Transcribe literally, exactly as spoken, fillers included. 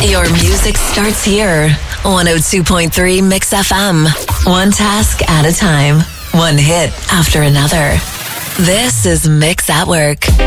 Your music starts here. one oh two point three Mix F M. One task at a time. One hit after another. This is Mix at Work.